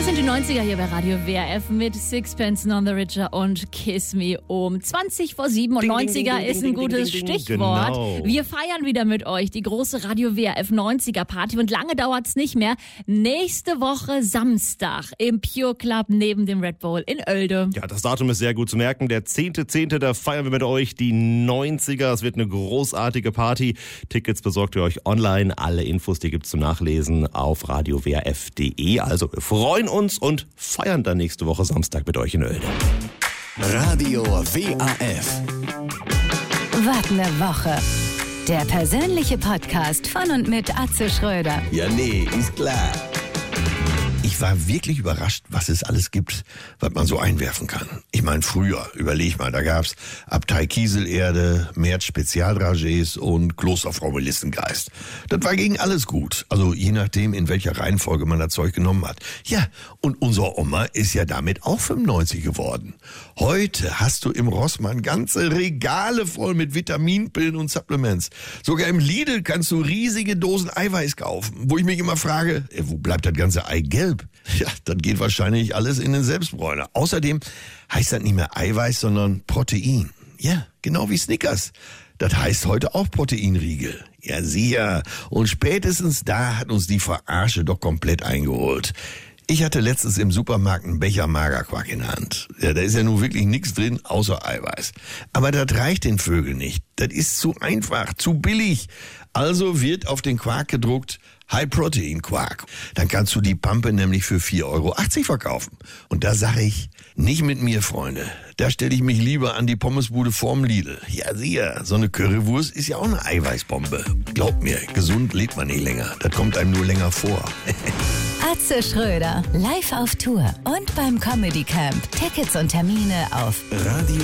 Das sind die 90er hier bei Radio WRF mit Sixpence None the Richer und Kiss Me um 20 vor 7. Und 90er ist ein gutes Stichwort. Genau. Wir feiern wieder mit euch die große Radio WRF 90er Party und lange dauert's nicht mehr. Nächste Woche Samstag im Pure Club neben dem Red Bull in Oelde. Ja, das Datum ist sehr gut zu merken. Der 10.10., da feiern wir mit euch die 90er. Es wird eine großartige Party. Tickets besorgt ihr euch online. Alle Infos, die gibt's zum Nachlesen auf radiowrf.de. Also wir freuen uns und feiern dann nächste Woche Samstag mit euch in Oelde. Radio WAF. Wart eine Woche. Der persönliche Podcast von und mit Atze Schröder. Ja, nee, ist klar. Ich war wirklich überrascht, was es alles gibt, was man so einwerfen kann. Ich meine, früher, überleg mal, da gab's Abtei Kieselerde, Merz Spezialdragés und Klosterfrau Melissengeist. Das war gegen alles gut. Also je nachdem, in welcher Reihenfolge man das Zeug genommen hat. Ja, und unsere Oma ist ja damit auch 95 geworden. Heute hast du im Rossmann ganze Regale voll mit Vitaminpillen und Supplements. Sogar im Lidl kannst du riesige Dosen Eiweiß kaufen. Wo ich mich immer frage, wo bleibt das ganze Eigelb? Ja, das geht wahrscheinlich alles in den Selbstbräuner. Außerdem heißt das nicht mehr Eiweiß, sondern Protein. Ja, genau wie Snickers. Das heißt heute auch Proteinriegel. Ja, sicher. Und spätestens da hat uns die Verarsche doch komplett eingeholt. Ich hatte letztens im Supermarkt einen Becher Magerquark in der Hand. Ja, da ist ja nun wirklich nichts drin, außer Eiweiß. Aber das reicht den Vögeln nicht. Das ist zu einfach, zu billig. Also wird auf den Quark gedruckt High-Protein-Quark. Dann kannst du die Pampe nämlich für 4,80 Euro verkaufen. Und da sag ich, nicht mit mir, Freunde. Da stelle ich mich lieber an die Pommesbude vorm Lidl. Ja, sicher, so eine Currywurst ist ja auch eine Eiweißbombe. Glaubt mir, gesund lebt man nicht länger. Das kommt einem nur länger vor. Atze Schröder, live auf Tour und beim Comedy Camp. Tickets und Termine auf Radio